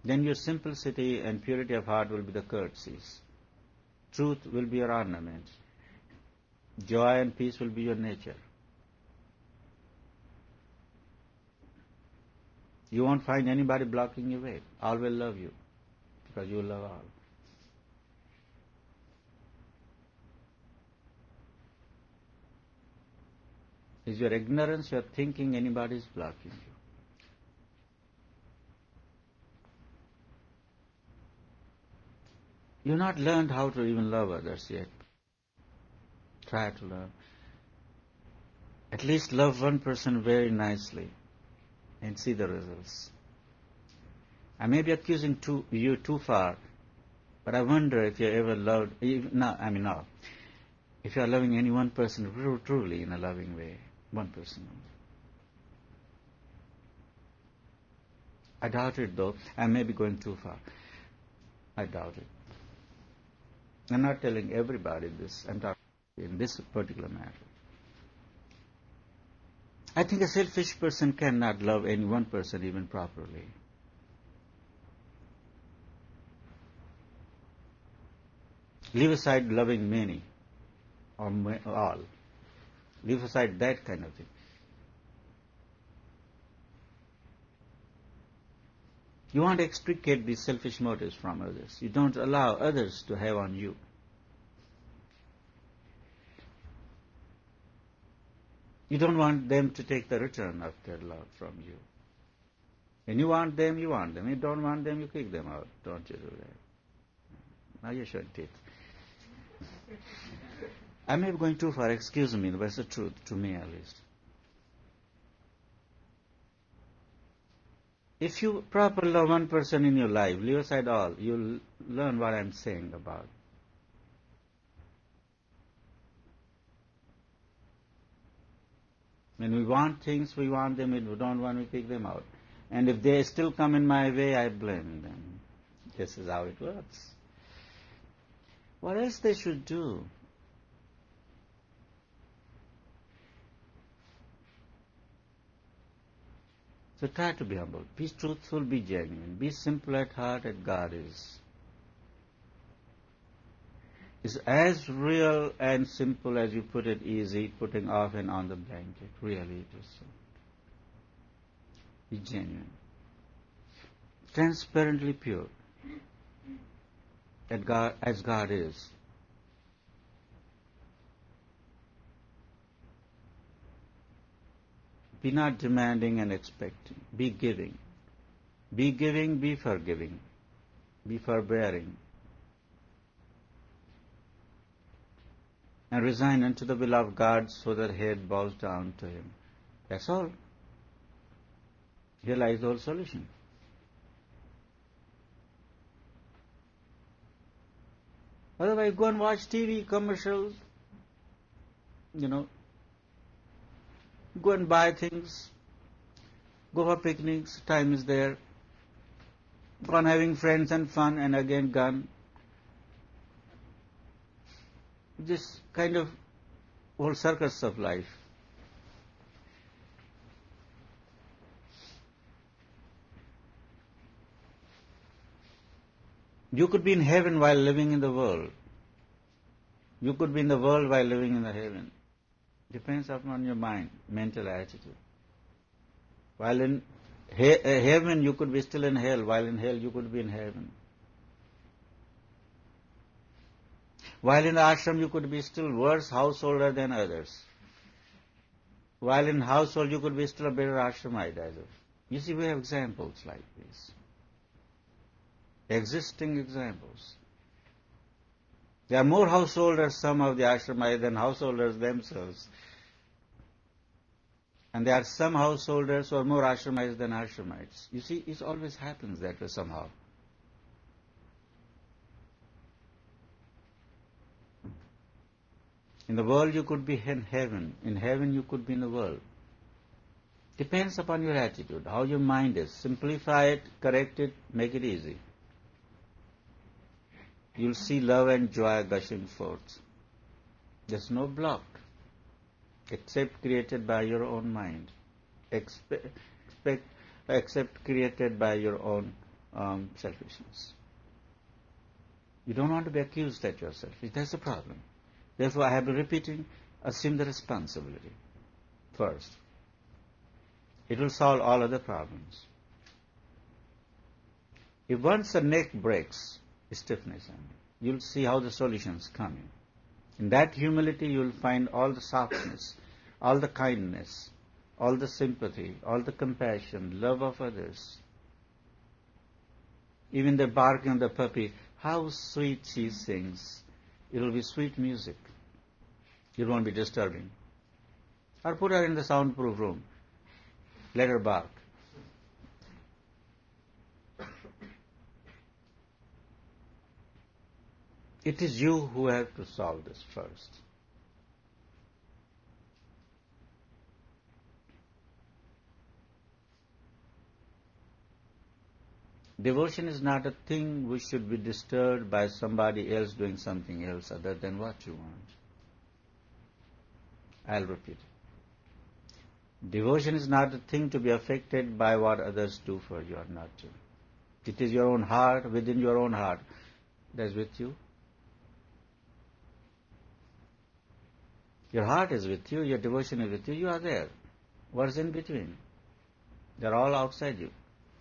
then your simplicity and purity of heart will be the courtesies. Truth will be your ornament. Joy and peace will be your nature. You won't find anybody blocking your way. All will love you because you love all. Is your ignorance, your thinking anybody is blocking you? You've not learned how to even love others yet. Try to learn. At least love one person very nicely and see the results. I may be accusing you too far, but I wonder if you ever loved, if you are loving any one person truly in a loving way, one person. I doubt it though. I may be going too far. I doubt it. I'm not telling everybody this. I'm talking in this particular matter. I think a selfish person cannot love any one person even properly. Leave aside loving many or all. Leave aside that kind of thing. You want to extricate these selfish motives from others. You don't allow others to have on you. You don't want them to take the return of their love from you. When you want them, you want them. When you don't want them, you kick them out. Don't you do that? Now you shouldn't it. I may be going too far, excuse me, but it's the truth, to me at least. If you properly love one person in your life, leave aside all, you'll learn what I'm saying about. When we want things, we want them. When we don't want, we kick them out. And if they still come in my way, I blame them. This is how it works. What else they should do? So try to be humble. Be truthful, be genuine. Be simple at heart as God is. It's as real and simple as you put it easy, putting off and on the blanket. Really it is so. Be genuine. Transparently pure. As God is. Be not demanding and expecting. Be giving. Be giving, be forgiving. Be forbearing. And resign unto the will of God so that head bows down to Him. That's all. Here lies the whole solution. Otherwise, go and watch TV commercials, go and buy things, go for picnics, time is there, go on having friends and fun, and again gone. This kind of whole circus of life. You could be in heaven while living in the world. You could be in the world while living in the heaven. Depends upon your mind, mental attitude. While in heaven, you could be still in hell. While in hell, you could be in heaven. While in the ashram, you could be still worse householder than others. While in household, you could be still a better ashramite. You see, we have examples like this. Existing examples. There are more householders, some of the ashramites, than householders themselves. And there are some householders who are more ashramites than ashramites. You see, it always happens that way somehow. In the world, you could be in heaven. In heaven, you could be in the world. Depends upon your attitude, how your mind is. Simplify it, correct it, make it easy. You'll see love and joy gushing forth. There's no block, except created by your own mind, except created by your own selfishness. You don't want to be accused that you are selfish. That's the problem. Therefore, I have been repeating, assume the responsibility first. It will solve all other problems. If once the neck breaks, stiffness, you'll see how the solutions come in. In that humility, you'll find all the softness, all the kindness, all the sympathy, all the compassion, love of others. Even the barking of the puppy, how sweet she sings. It will be sweet music. It won't be disturbing. Or put her in the soundproof room. Let her bark. It is you who have to solve this first. Devotion is not a thing which should be disturbed by somebody else doing something else other than what you want. I'll repeat it. Devotion is not a thing to be affected by what others do for you or not do. It is your own heart, within your own heart, that's with you. Your heart is with you, your devotion is with you, you are there. What's in between? They're all outside you.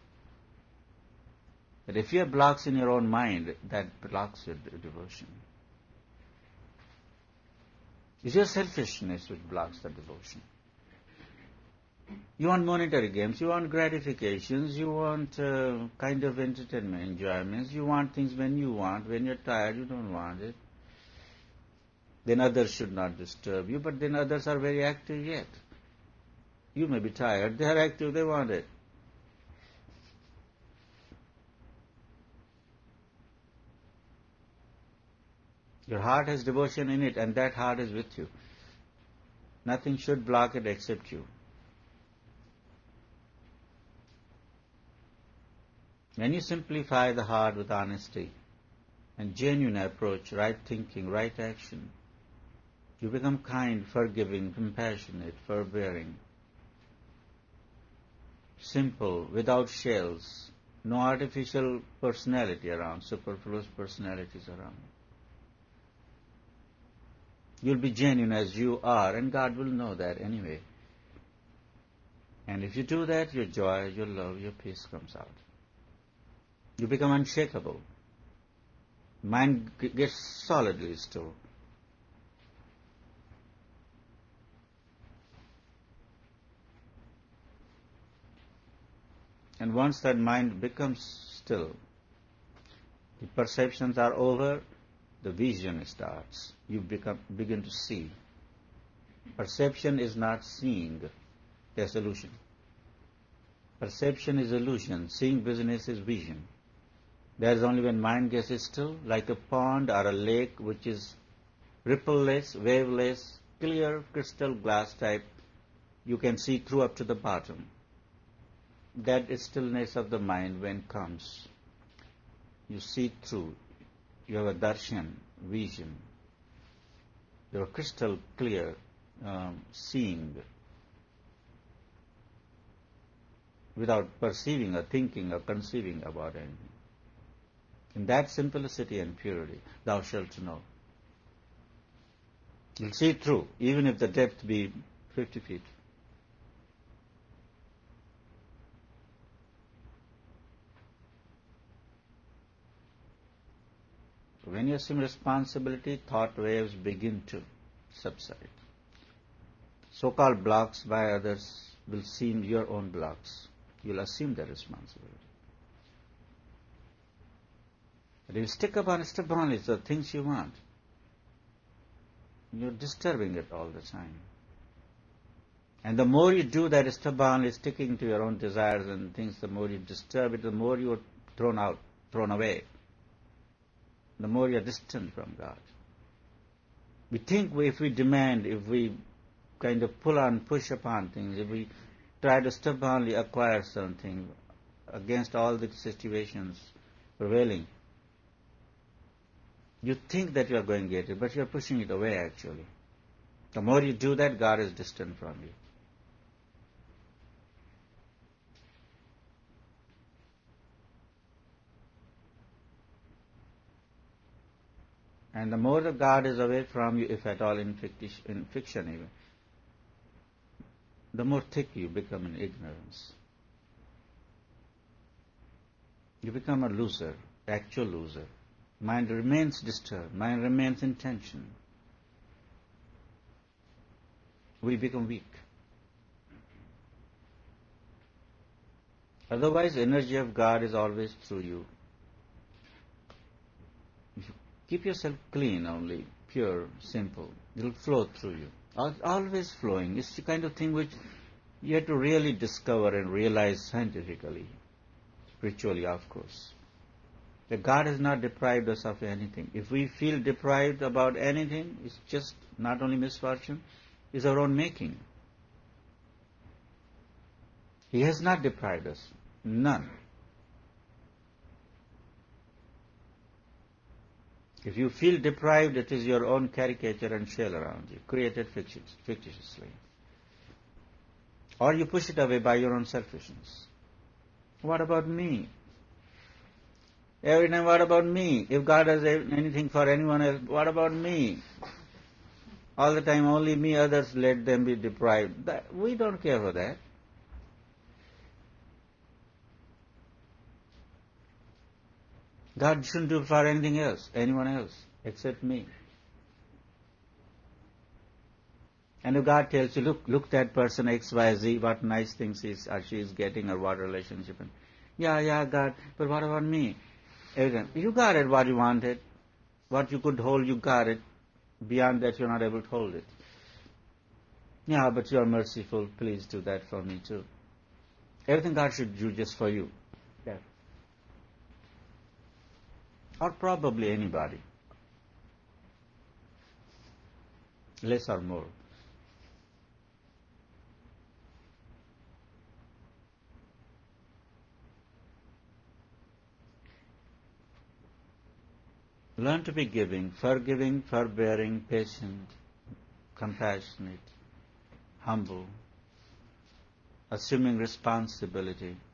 But if you have blocks in your own mind, that blocks your devotion. It's your selfishness which blocks the devotion. You want monetary gains, you want gratifications, you want kind of entertainment, enjoyments, you want things when you want, when you're tired, you don't want it. Then others should not disturb you, but then others are very active yet. You may be tired, they are active, they want it. Your heart has devotion in it, and that heart is with you. Nothing should block it except you. When you simplify the heart with honesty and genuine approach, right thinking, right action, you become kind, forgiving, compassionate, forbearing, simple, without shells, no artificial personality around, superfluous personalities around. You'll be genuine as you are, and God will know that anyway. And if you do that, your joy, your love, your peace comes out. You become unshakable. Mind gets solidly still. And once that mind becomes still, the perceptions are over, the vision starts. You begin to see. Perception is not seeing. That's illusion. Perception is illusion. Seeing business is vision. That is only when mind gets still, like a pond or a lake which is rippleless, waveless, clear crystal glass type. You can see through up to the bottom. That stillness of the mind when comes, you see through. You have a darshan, vision. You are crystal clear, seeing, without perceiving or thinking or conceiving about anything. In that simplicity and purity, thou shalt know. You'll see through, even if the depth be 50 feet. When you assume responsibility, thought waves begin to subside. So-called blocks by others will seem your own blocks. You'll assume that responsibility. But if you stick upon stubbornly the things you want, you're disturbing it all the time. And the more you do that stubbornly, sticking to your own desires and things, the more you disturb it, the more you're thrown out, thrown away. The more you're distant from God. We think if we demand, if we kind of push upon things, if we try to stubbornly acquire something against all the situations prevailing, you think that you are going to get it, but you are pushing it away actually. The more you do that, God is distant from you. And the more the God is away from you, if at all in fiction even, the more thick you become in ignorance. You become a loser, actual loser. Mind remains disturbed. Mind remains in tension. We become weak. Otherwise, the energy of God is always through you. If you keep yourself clean only, pure, simple, it will flow through you. Always flowing. It's the kind of thing which you have to really discover and realize scientifically, spiritually, of course. That God has not deprived us of anything. If we feel deprived about anything, it's just not only misfortune, it's our own making. He has not deprived us. None. If you feel deprived, it is your own caricature and shell around you, created fictitiously. Or you push it away by your own selfishness. What about me? Every time, what about me? If God does anything for anyone else, what about me? All the time, only me, others, let them be deprived. We don't care for that. God shouldn't do for anything else, anyone else, except me. And if God tells you, look that person X, Y, Z, what nice things she is getting, or what relationship. Yeah, God, but what about me? You got it, what you wanted. What you could hold, you got it. Beyond that, you're not able to hold it. Yeah, but you are merciful. Please do that for me too. Everything God should do just for you. Yeah. Or probably anybody. Less or more. Learn to be giving, forgiving, forbearing, patient, compassionate, humble, assuming responsibility,